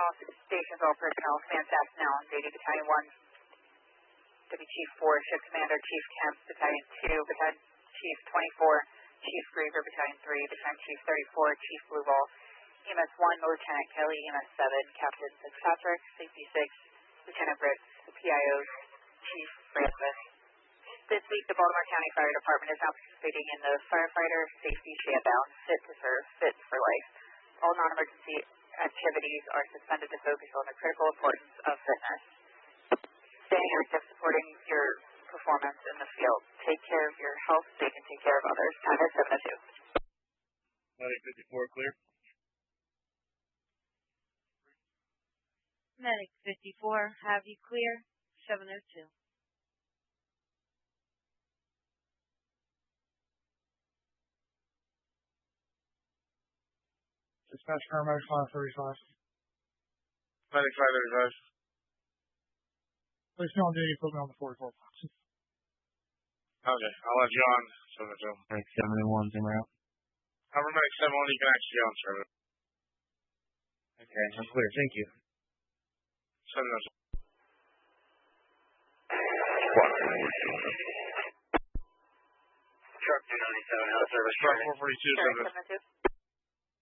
personnel, stations all personnel, stand staff now on duty. Battalion 1, Deputy Chief 4, Ship Commander, Chief Kemp, Battalion 2, Battalion Chief 24, Chief Griever, Battalion 3, Battalion Chief 34, Chief Blueball, EMS 1, Lieutenant Kelly, EMS 7, Captain Fitzpatrick, Safety 6, Lieutenant Briggs, the PIOs, Chief Francis. This week, the Baltimore County Fire Department is now participating in the Firefighter Safety Shakedown, Fit to Serve, Fit for Life. All non-emergency activities are suspended to focus on the critical importance of fitness. Staying active, supporting your performance in the field. Take care of your health so you can take care of others. Time is 7:02. Medic 54 clear. Medic 54, have you clear? 7:02. Dispatch paramedic 535. Medic 535. Place me on duty, put me on the 44 box. Okay, I'll have you on 702. Medic 71, Zimmer out. Cover Medic 71, you can actually be on service. Okay, I'm clear, thank you. 702. Truck 297 out of service. Truck 442, 702.